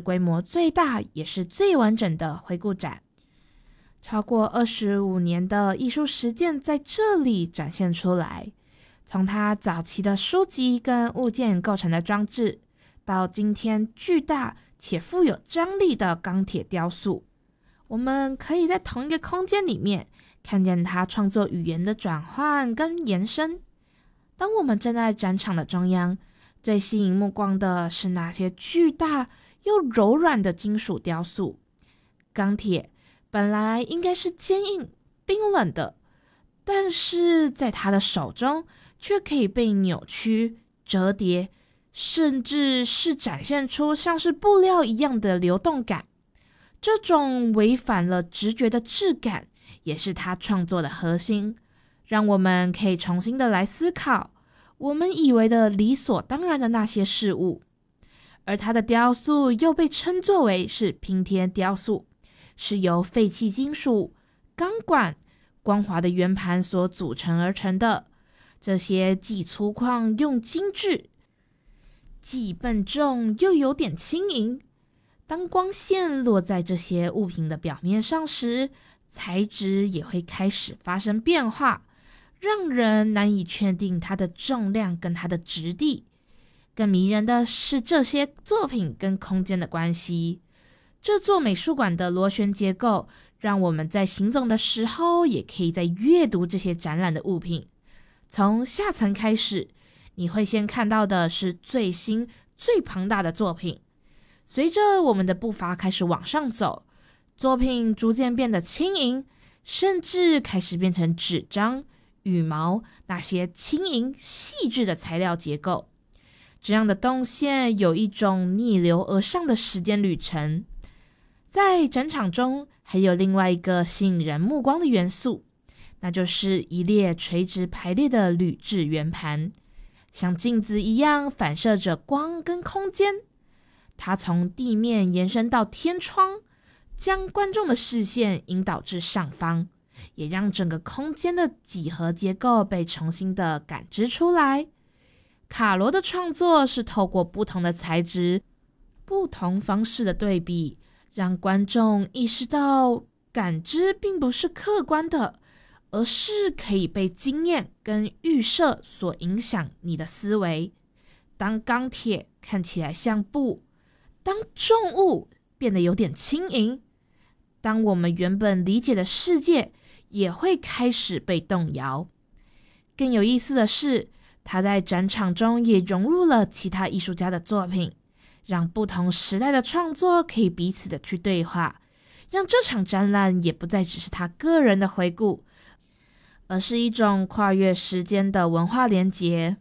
规模最大也是最完整的回顾展。超过25年的艺术实践在这里展现出来，从它早期的书籍跟物件构成的装置，到今天巨大且富有张力的钢铁雕塑，我们可以在同一个空间里面看见它创作语言的转换跟延伸。当我们站在展场的中央，最吸引目光的是那些巨大又柔软的金属雕塑。钢铁本来应该是坚硬冰冷的，但是在他的手中却可以被扭曲折叠，甚至是展现出像是布料一样的流动感。这种违反了直觉的质感也是他创作的核心，让我们可以重新的来思考我们以为的理所当然的那些事物。而他的雕塑又被称作为是拼贴雕塑，是由废弃金属、钢管、光滑的圆盘所组成而成的。这些既粗犷又精致，既笨重又有点轻盈。当光线落在这些物品的表面上时，材质也会开始发生变化，让人难以确定它的重量跟它的质地。更迷人的是这些作品跟空间的关系。这座美术馆的螺旋结构，让我们在行走的时候也可以在阅读这些展览的物品。从下层开始，你会先看到的是最新最庞大的作品。随着我们的步伐开始往上走，作品逐渐变得轻盈，甚至开始变成纸张、羽毛那些轻盈细致的材料结构。这样的动线有一种逆流而上的时间旅程。在展场中还有另外一个吸引人目光的元素，那就是一列垂直排列的铝制圆盘，像镜子一样反射着光跟空间。它从地面延伸到天窗，将观众的视线引导至上方，也让整个空间的几何结构被重新的感知出来。卡罗的创作是透过不同的材质、不同方式的对比，让观众意识到感知并不是客观的，而是可以被经验跟预设所影响你的思维。当钢铁看起来像布，当重物变得有点轻盈，当我们原本理解的世界也会开始被动摇。更有意思的是，他在展场中也融入了其他艺术家的作品，让不同时代的创作可以彼此的去对话，让这场展览也不再只是他个人的回顾，而是一种跨越时间的文化连结。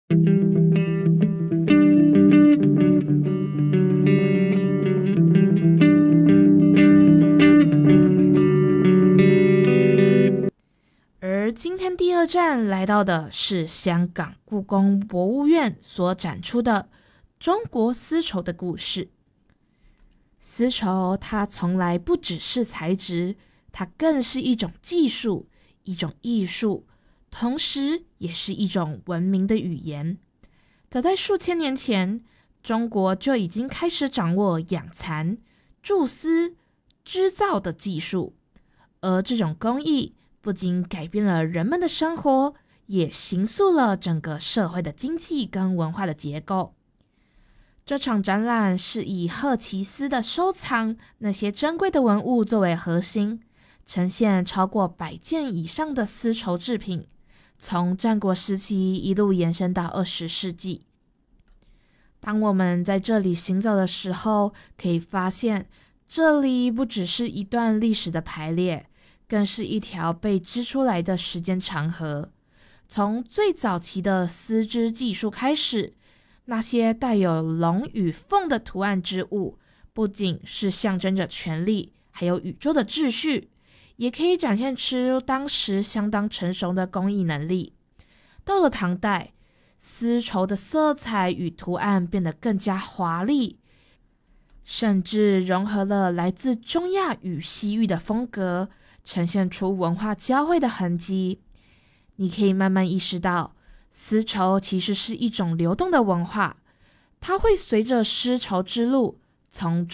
而今天第二站来到的是香港故宫博物院所展出的中国丝绸的故事。丝绸它从来不只是材质，它更是一种技术，一种艺术，同时也是一种文明的语言。早在数千年前，中国就已经开始掌握养蚕、注丝、织造的技术，而这种工艺不仅改变了人们的生活，也形塑了整个社会的经济跟文化的结构。这场展览是以赫奇斯的收藏那些珍贵的文物作为核心，呈现超过100件以上的丝绸制品，从战国时期一路延伸到20世纪。当我们在这里行走的时候，可以发现这里不只是一段历史的排列，更是一条被织出来的时间长河。从最早期的丝织技术开始，那些带有龙与凤的图案之物，不仅是象征着权力，还有宇宙的秩序，也可以展现出当时相当成熟的工艺能力。到了唐代，丝绸的色彩与图案变得更加华丽，甚至融合了来自中亚与西域的风格，呈现出文化交汇的痕迹。你可以慢慢意识到，丝绸其实是一种流动的文化，它会随着丝绸之路从